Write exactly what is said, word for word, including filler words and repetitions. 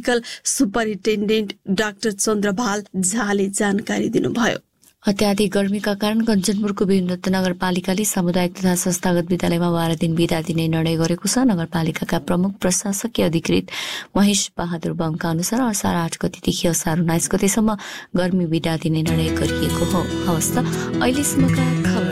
Medical superintendent doctor Chandrabhal झाले जानकारी दिनुभयो। अत्याधिक गर्मीका कारण कञ्चनपुरको विभिन्न नगरपालिकाले सामुदायिक तथा संस्थागत विद्यालयमा बाह्र दिन बिदा दिने निर्णय गरेको छ। नगरपालिकाका प्रमुख प्रशासकीय अधिकृत महेश बहादुर बमका अनुसार असार आठ गतिदेखि असार उन्नाइस गतेसम्म गर्मी बिदा दिने निर्णय गरिएको हो। हवस् त अहिलेसम्मका खबर